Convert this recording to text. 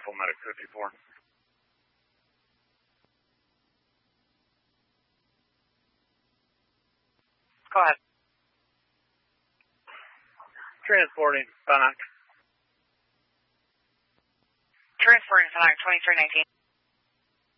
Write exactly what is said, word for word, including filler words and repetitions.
Alpha Medic fifty-four. Go ahead. Transporting Fanac. Transporting Fanac twenty-three nineteen.